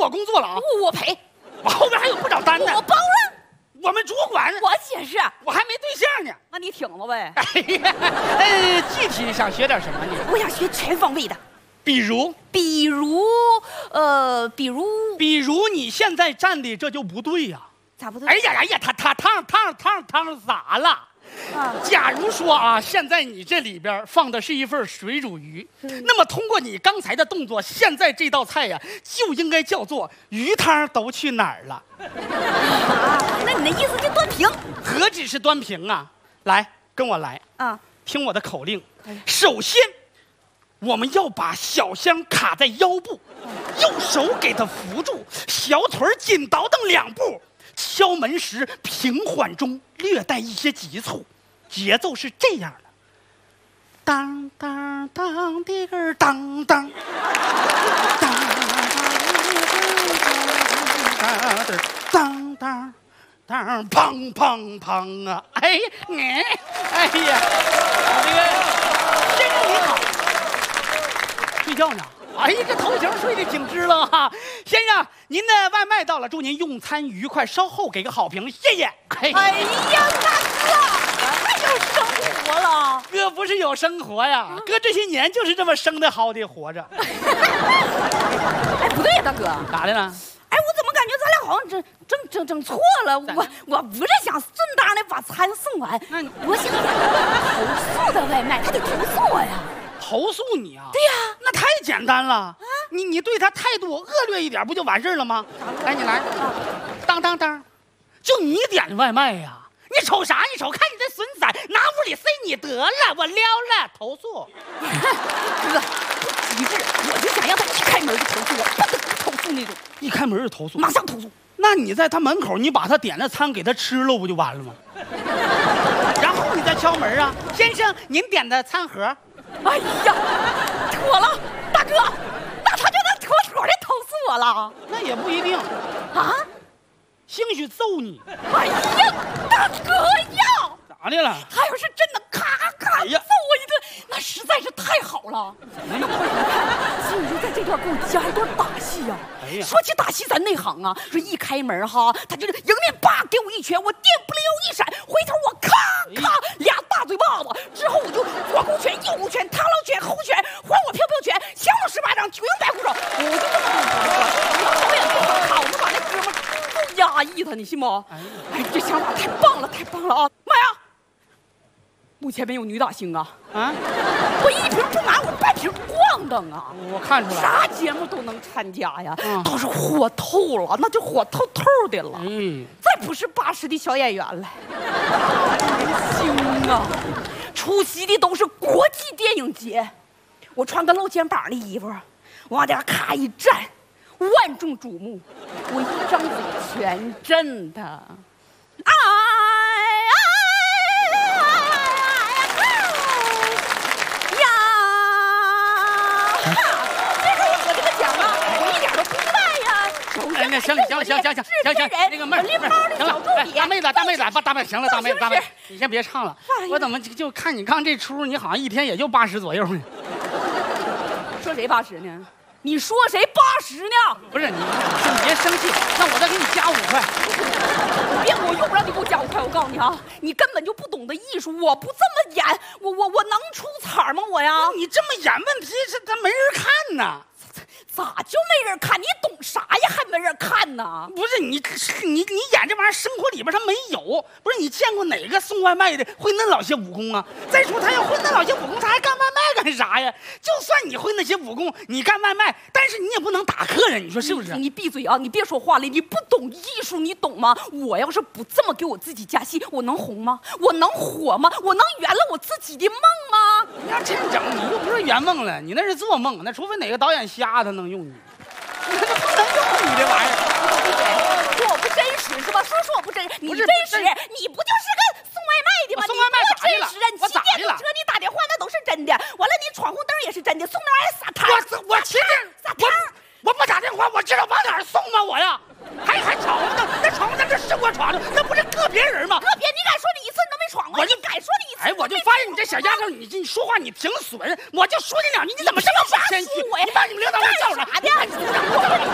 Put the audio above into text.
我工作了啊！ 我赔， 我后边还有不少单呢。 我包了。 我们主管， 我解释， 我还没对象呢。 那你挺吧呗。 哎呀，具体想学点什么呢？ 我想学全方位的， 比如你现在站的这就不对呀。 咋不对？ 哎呀，他烫啥了？假如说啊，现在你这里边放的是一份水煮鱼，那么通过你刚才的动作，现在这道菜呀就应该叫做鱼汤都去哪儿了？ 那你的意思就端平？ 何止是端平啊！来，跟我来啊！ 听我的口令。首先，我们要把小香卡在腰部，右手给她扶住，小腿紧倒腾2步。敲门时平缓中略带一些急促，节奏是这样的：当当当的个当当，当当当当，砰砰砰啊！哎呀，这个先生您好，睡觉呢？哎呀，这头型睡得挺支棱哈！先生，您的外卖到了，祝您用餐愉快，稍后给个好评，谢谢。 哎呀，大哥，太有生活了。 哥不是有生活呀，哥这些年就是这么生的好的活着。 哎，不对呀，大哥， 咋的了？ 哎，我怎么感觉咱俩好像整错了？我不是想顺当的把餐送完，我想投诉的外卖，他得投诉我呀。 投诉你啊？ 对呀， 那太简单了啊！你对他态度恶劣一点，不就完事了吗？来，你来，当当当，就你点的外卖呀！你瞅啥？你瞅，看你这损色，拿屋里塞你得了，我撩了，投诉。 哥，极致，我就想让他一开门就投诉我，不得不投诉那种。 一开门就投诉， 马上投诉。 那你在他门口，你把他点的餐给他吃了，不就完了吗？然后你再敲门啊，先生，您点的餐盒。 哎呀，妥了，大哥，那他就能妥妥的投诉我了？ 那也不一定啊， 兴许揍你。 哎呀，大哥呀， 咋的了？ 他要是真的咔咔揍我一顿，那实在是太好了。那快点看，所以就在这段给我加一段打戏呀。说起打戏，咱内行啊，说一开门哈，他就是迎面叭给我一拳，我电不溜一闪，回头我咔咔俩大嘴巴子，之后我就左勾拳、右勾拳、螳螂拳、后拳、还我飘飘拳，降龙十八掌、九阴白虎手，我就这么我导演不好看，我能把那哥们够压抑他，你信不？哎，这想法太棒了，太棒了啊！妈呀！目前没有女打星啊！我一瓶不满，我半瓶咣当啊！ 我看出来， 啥节目都能参加呀，倒是火透了，那就火透透的了。再不是80的小演员了，明星啊，出席的都是国际电影节。我穿个露肩膀的衣服，往那咔一站，万众瞩目，我一张嘴全真的。 行，那个妹儿，行了，大妹子，行了，大妹子，你先别唱了。我怎么就看你刚这出，你好像一天也就80左右呢？ 说谁80呢？你说谁80呢？ 不是你别生气，那我再给你加5块。 你别给我用不让你给我加5块，我告诉你啊，你根本就不懂得艺术。我不这么演，我能出彩吗？我呀， 你这么演，问题是他没人看呢。 咋就没人看？你懂啥呀？还没人看呢？ 不是你演这玩意儿，生活里边他没有。不是你见过哪个送外卖的会那老些武功啊？再说他要会那老些武功，他还干外卖干啥呀？就算你会那些武功，你干外卖，但是你也不能打客人，你说是不是？ 你闭嘴啊！你别说话了，你不懂艺术，你懂吗？我要是不这么给我自己加戏，我能红吗？我能火吗？我能圆了我自己的梦吗？ 你要真整，你又不是圆梦了，你那是做梦。那除非哪个导演瞎他能用你，那不能用你这玩意儿。 说我不真实是吧？说我不真实，你真实，你不就是个送外卖的吗？ 送外卖咋的了？ 你骑电动车，你打电话那都是真的。完了，你闯红灯也是真的，送那玩意儿撒汤。 我骑电撒汤，我不打电话，我知道往哪儿送吗？我呀，还闯红灯，那闯红灯这是我闯的，那不是个别人吗？ 个别，你敢说你一次你都没闯过？你敢说你一次？ 哎，我就发现你这小丫头，你说话你挺损，我就说你2句，你怎么这么不谦虚？你把你们领导给我叫出来！ 啥的？